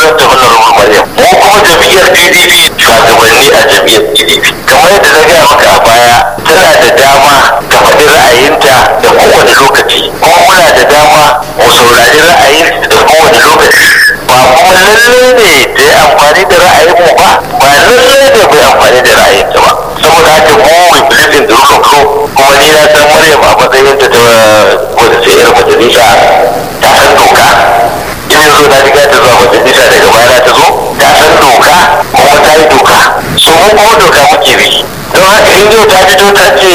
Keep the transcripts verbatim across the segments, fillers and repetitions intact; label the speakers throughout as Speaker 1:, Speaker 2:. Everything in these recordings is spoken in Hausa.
Speaker 1: sunan ta Honorable Maryam. Mu kuma jam'iyyar P D P shugabanni a jam'iyyar P D P. Kamar yadda na gaya maka a baya tana da dama ta faɗi ra'ayinta da kowane lokaci. Kuma muna da dama mu saurari ra'ayinta da kowane lokaci. Ba kuma lallai ne ta yi amfani da ra'ayinmu ba, ba lallai ne bai amfani da ra'ayinta ba. Saboda haka mu we believe in the rule of law, kuma ni na san Maryam a matsayinta ta wadda ce yar majalisa ta san doka. Ina zo na riga ta zuwa majalisa daga baya ta zo ta san doka kuma ta yi doka. So mu kuma doka muke bi. Don haka in yau ta fito ta ce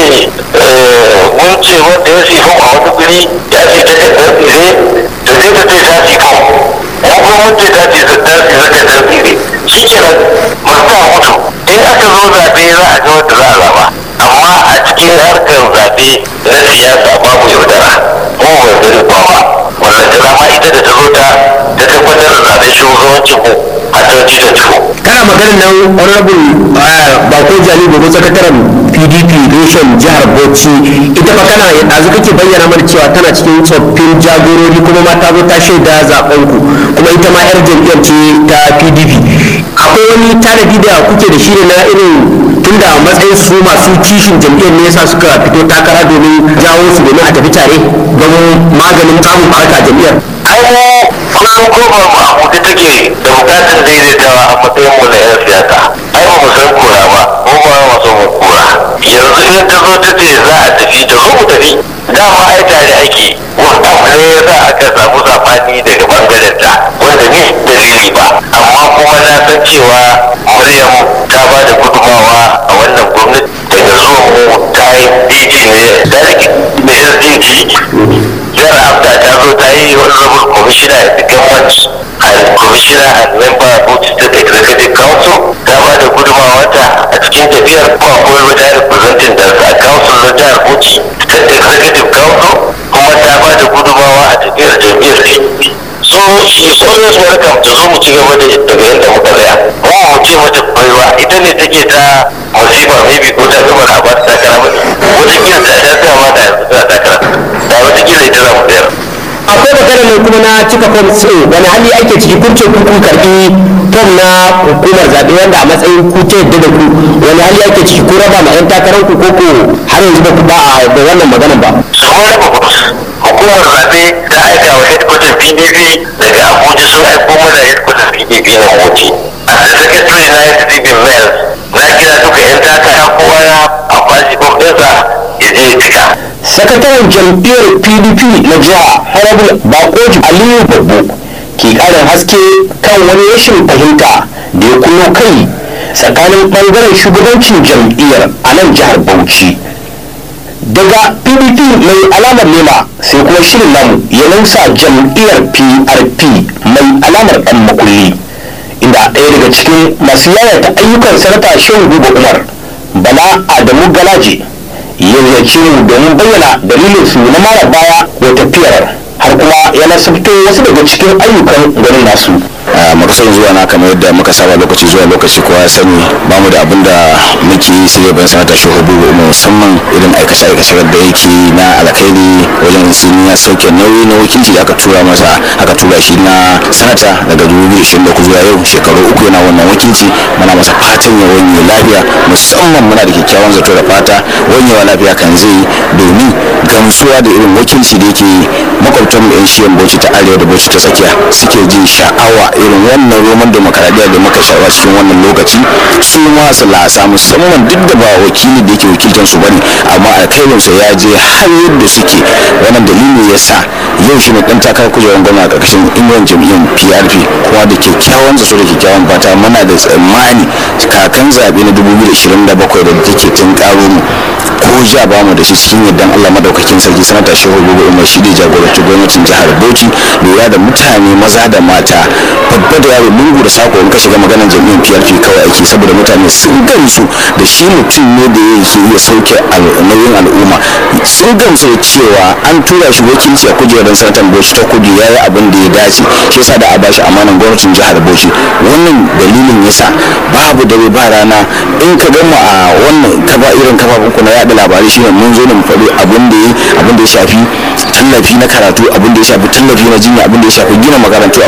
Speaker 1: mun ce wanda ya sifo a wani guri ya ce ta kan tsire da zai ta ce ta sifo. Mu kuma mun ce ta ce ta tsire ta kan tsire. Shi kenan masu mutu. In aka zo zaɓe za a ga wanda za a zaba. Amma a cikin harkar zaɓe na siyasa babu yaudara. Mu ba zai ba ba. Wannan ta zama ita da ta zo ta ta tabbatar da zaɓen shugabancin mu a twenty twenty-four.
Speaker 2: Kana maganar nan honorable Bako Jali Gobe sakataren P D P reshen jihar Bauchi, ita fa kana yanzu kake bayyana mana cewa tana cikin tsoffin jagorori kuma ma ta zo ta shaida zaben ku kuma ita ma yar jam'iyyar ce ta P D P. Akwai wani tanadi da kuke da shi ne na irin tunda a matsayin su masu kishin jam'iyyar ne yasa suka fito takara domin jawo su domin a tafi tare don maganin samun barka jam'iyyar?
Speaker 1: Ai mu kullum kofar mu a buɗe take da bukatar daidaitawa a matsayin mu na 'yan siyasa. Ai ba mu san kura ba, mu ba mu so mu kura. Yanzu in ta zo ta ce za a tafi da mu tafi. Dama ai tare ake. Wanda ne ya sa aka samu sabani daga bangaren ta wanda ni dalili ba. Amma kuma na san cewa Maryam ta ba da gudumawa a wannan gwamnati daga zuwa mu ta yi D G ne da ne S D G. Jar after ta zo ta yi honorable commissioner in the government and commissioner and member of Bauchi State Executive Council. Ta ba da gudunmawarta a cikin tafiyar kuma akwai wata representing da a council na jihar Bauchi State Executive Council, kuma ta ba da gudunmawa a tafiyar jam'iyyar P D P. So she is always welcome to zo mu ci gaba da daga yadda muka tsaya. Mu mu ce mata baiwa ita ne take ta musiba maybe ko ta gama na ba ta takara ba. Wata kila ta ta ta ma da yanzu ta takara. Da wata kila ita za mu tsayar.
Speaker 2: Akwai magana ne kuma na cika form C wani hali ake ciki kun ce kun kun karbi form na hukumar zaɓe wanda a matsayin ku ta yadda da ku wani hali ake ciki ko raba ma 'yan takarar ku ko ko har yanzu ba ku ba a da wannan magana ba.
Speaker 1: Sauran hukumar zaɓe ta aika wa headquarter P D P daga Abuja sun aiko mana headquarter P D P na Bauchi. A secretary na S D P mail na kira duka 'yan takara kowa na a bashi form ɗinsa ya je ya cika.
Speaker 2: Sakataren jam'iyyar P D P na jiha Honorable Bakoji Aliyu Babbo ke ƙarin haske kan wani rashin fahimta da ya kunno kai tsakanin ɓangaren shugabancin jam'iyyar a nan jihar Bauchi. Daga P D P mai alamar lema sai kuma shirin namu ya nausa jam'iyyar P R P mai alamar ɗan makulli, inda ɗaya daga cikin masu yayata ayyukan sanata Shehu Buba Umar Bala Adamu Galaje ya ziyarci mu domin bayyana dalilin su na mara baya wa tafiyar har kuma ya nasabto wasu daga cikin ayyukan garin nasu.
Speaker 3: makasar zuwa na kamar yadda muka saba lokaci zuwa lokaci kowa ya sani ba mu da abin da muke yi sai ban sanata Shehu Buba Umar, musamman irin aikace aikace da yake na alkhairi wajen sun ya sauke nauyi na wakilci da aka tura masa aka tura shi na sanata daga dubu biyu da ishirin da uku zuwa yau shekaru uku yana wannan wakilci. Muna masa fatan ya wanye lafiya, musamman muna da kyakkyawan zato da fata wanyewa lafiya kan zai domin gamsuwa da irin wakilci da yake makwabtan mu 'yan shiyan Bauchi ta arewa da Bauchi ta tsakiya suke jin sha'awa irin wannan roman demokaradiyya da muka sha'awa cikin wannan lokaci su ma su lasa, musamman duk da ba wakili da yake wakiltar su bane amma alkhairinsa ya je har yadda suke. Wannan dalili ya sa yau shi ne dan takarar kujerar gwamna a ƙarƙashin inuwan jam'iyyar P R P kuma da kyakkyawan zato da kyakkyawan fata muna da tsammani kakan zaɓe na dubu biyu da ishirin da bakwai da take tun ƙaro mu ko ja ba mu da shi cikin yardan Allah madaukakin sarki. Sanata Shehu Buba Umar shi ne jagoranci gwamnatin jihar Bauchi, lura da mutane maza da mata, babba da yaro, lungu da sako. In ka shiga maganar jami'in P R P kawai ake, saboda mutane sun gamsu da shi mutum ne da yake iya sauke nauyin al'umma. Sun gamsu da cewa an tura shi wakilci a kujerar sanatan Bauchi ta kudu ya yi abin da ya dace, shi yasa da a bashi amanan gwamnatin jihar Bauchi. Wannan dalilin yasa babu dare ba rana in ka gama a wannan kaba irin kafafun ku na yaɗa labarai shine mun zo ne mu faɗi abin da ya abin da ya shafi tallafi na karatu, abin da ya shafi tallafi na jinya, abin da ya shafi gina makarantu.